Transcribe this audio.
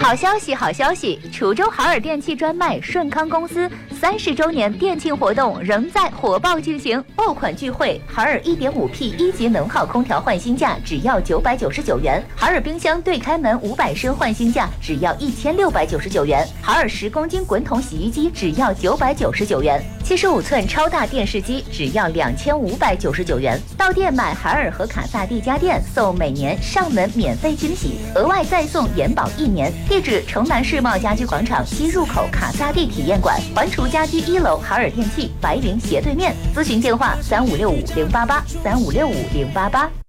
好消息，好消息！滁州海尔电器专卖顺康公司30周年店庆活动仍在火爆进行，爆款聚会，海尔 1.5P 一级能耗空调换新价只要999元，海尔冰箱对开门500升换新价只要1699元，海尔10公斤滚筒洗衣机只要999元，75寸超大电视机只要2599元。到店买海尔和卡萨帝家电，送每年上门免费惊喜，额外再送延保1年。地址：城南世贸家居广场西入口卡萨帝体验馆，环厨家居1楼海尔电器白云斜对面。咨询电话：3565-088，3565-088。